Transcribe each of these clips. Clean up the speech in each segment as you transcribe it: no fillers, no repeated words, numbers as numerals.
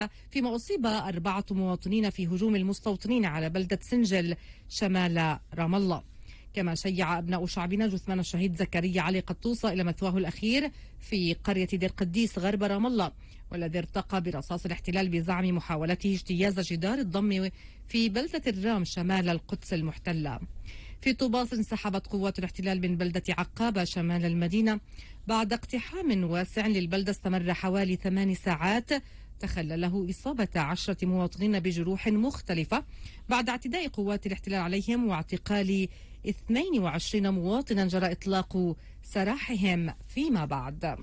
فيما أصيب 4 مواطنين في هجوم المستوطنين على بلدة سنجل شمال رام الله. كما شيع أبناء شعبنا جثمان الشهيد زكريا علي قطوصة إلى مثواه الأخير في قرية دير قديس غرب رام الله، والذي ارتقى برصاص الاحتلال بزعم محاولته اجتياز جدار الضم في بلدة الرام شمال القدس المحتلة. في طوباس انسحبت قوات الاحتلال من بلدة عقابة شمال المدينة بعد اقتحام واسع للبلدة استمر حوالي 8 ساعات تخلله إصابة 10 مواطنين بجروح مختلفة بعد اعتداء قوات الاحتلال عليهم واعتقال 22 مواطنا جرى إطلاق سراحهم فيما بعد.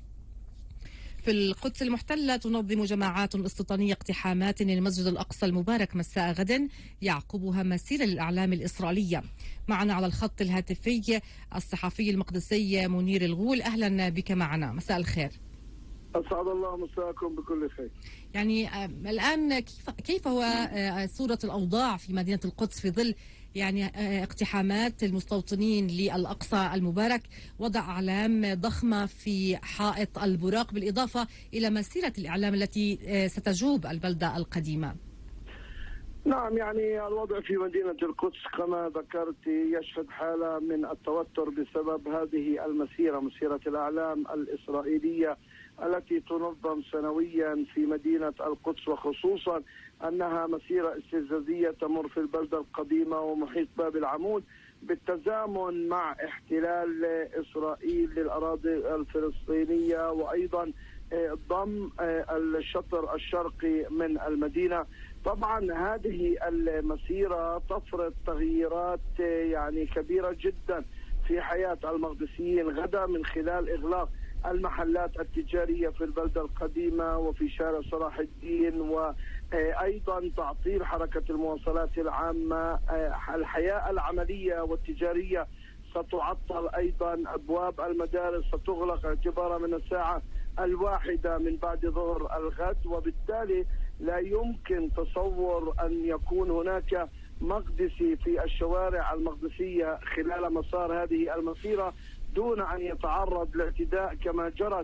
في القدس المحتلة تنظم جماعات استيطانية اقتحامات للمسجد الأقصى المبارك مساء غد يعقبها مسيرة للأعلام الإسرائيلية. معنا على الخط الهاتفي الصحفي المقدسي منير الغول. أهلا بك معنا، مساء الخير. أسعد الله مساءكم بكل خير. يعني الآن كيف هو صورة الأوضاع في مدينة القدس في ظل يعني اقتحامات المستوطنين للأقصى المبارك، وضع أعلام ضخمة في حائط البراق بالإضافة إلى مسيرة الإعلام التي ستجوب البلدة القديمة؟ نعم، يعني الوضع في مدينة القدس كما ذكرت يشهد حالة من التوتر بسبب هذه المسيرة، مسيرة الأعلام الإسرائيلية التي تنظم سنويا في مدينة القدس، وخصوصا أنها مسيرة استفزازية تمر في البلدة القديمة ومحيط باب العمود بالتزامن مع احتلال إسرائيل للأراضي الفلسطينية، وأيضا ضم الشطر الشرقي من المدينة. طبعا هذه المسيرة تفرض تغييرات يعني كبيرة جدا في حياة المقدسيين غدا، من خلال إغلاق المحلات التجارية في البلدة القديمة وفي شارع صلاح الدين، وأيضا تعطيل حركة المواصلات العامة. الحياة العملية والتجارية ستعطل أيضا، أبواب المدارس ستغلق اعتبارا من الساعة 1 من بعد ظهر الغد، وبالتالي لا يمكن تصور أن يكون هناك مقدسي في الشوارع المقدسية خلال مسار هذه المسيرة دون أن يتعرض لاعتداء كما جرت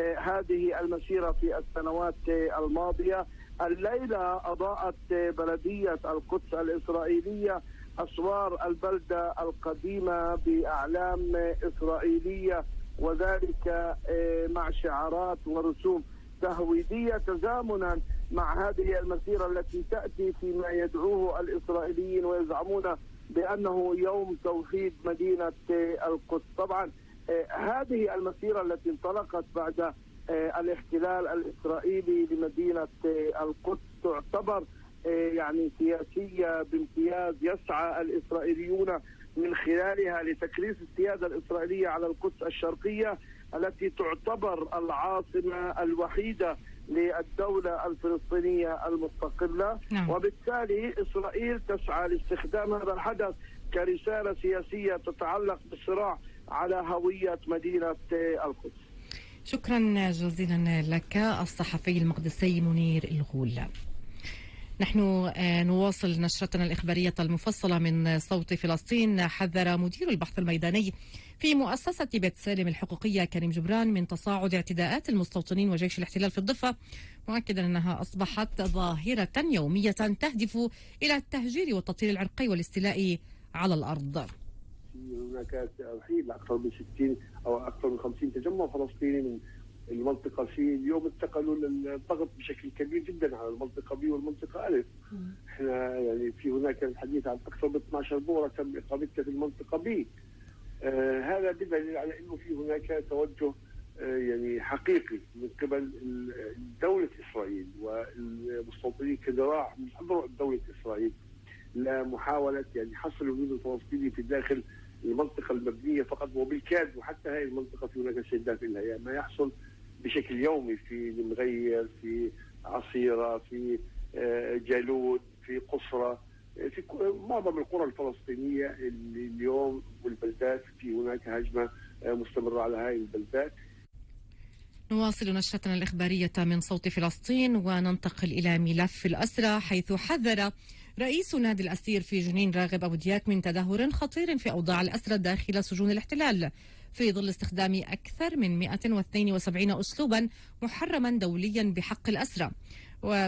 هذه المسيرة في السنوات الماضية. الليلة أضاءت بلدية القدس الإسرائيلية أسوار البلدة القديمة بأعلام إسرائيلية، وذلك مع شعارات ورسوم تهويدية تزامنا مع هذه المسيرة التي تأتي فيما يدعوه الإسرائيليين ويزعمون بأنه يوم توحيد مدينة القدس. طبعا هذه المسيرة التي انطلقت بعد الاحتلال الإسرائيلي لمدينة القدس تعتبر يعني سياسية بامتياز، يسعى الإسرائيليون من خلالها لتكريس السيادة الإسرائيلية على القدس الشرقية التي تعتبر العاصمة الوحيدة للدولة الفلسطينية المستقلة. وبالتالي إسرائيل تسعى لاستخدام هذا الحدث كرسالة سياسية تتعلق بالصراع على هوية مدينة القدس. شكرا جزيلا لك الصحفي المقدسي منير الغول. نحن نواصل نشرتنا الإخبارية المفصلة من صوت فلسطين. حذر مدير البحث الميداني في مؤسسة بيت سالم الحقوقية كريم جبران من تصاعد اعتداءات المستوطنين وجيش الاحتلال في الضفة، مؤكدا أنها أصبحت ظاهرة يومية تهدف إلى التهجير والتطهير العرقي والاستيلاء على الأرض. هناك ترحيل أكثر من 60 أو أكثر من 50 تجمع فلسطيني من المنطقة في اليوم انتقلوا للضغط بشكل كبير جدا على المنطقة بي والمنطقة ألف. احنا يعني في هناك الحديث عن أكثر من 12 بورة تم إقامتها في المنطقة بي. هذا بدليل على أنه في هناك توجه يعني حقيقي من قبل دولة إسرائيل والمستوطنين كذراع من أذرع دولة إسرائيل لمحاولة يعني حصر الوجود الفلسطيني في داخل المنطقة المبنية فقط، وبالكاد وحتى هذه المنطقة في هناك استهداف لها، يعني ما يحصل بشكل يومي في المغير، في عصيرة، في جالود، في قصرة، في معظم القرى الفلسطينية اللي اليوم والبلدات في هناك هجمة مستمرة على هذه البلدات. نواصل نشرتنا الإخبارية من صوت فلسطين وننتقل إلى ملف الأسرى، حيث حذر رئيس نادي الأسير في جنين راغب أبو دياك من تدهور خطير في أوضاع الأسرى داخل سجون الاحتلال في ظل استخدام أكثر من 172 أسلوبا محرما دوليا بحق الأسرى. و